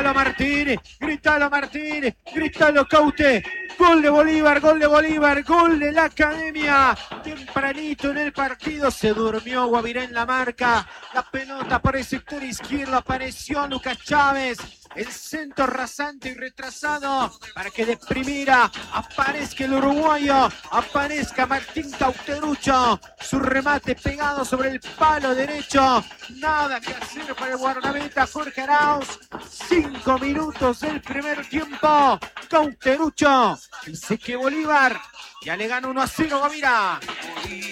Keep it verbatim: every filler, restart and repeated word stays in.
Gritalo Martín, gritalo Martín, gritalo Caute. Gol de Bolívar, gol de Bolívar, gol de la Academia. Tempranito en el partido se durmió Guavirá en la marca. La pelota por el sector izquierdo apareció Lucas Chávez. El centro rasante y retrasado para que de primera aparezca el uruguayo, aparezca Martín Cauterucho. Su remate pegado sobre el palo derecho. Nada que hacer para el guardameta Jorge Arauz. Cinco minutos del primer tiempo. Cauterucho dice que Bolívar ya le gana uno a cero, Guavirá.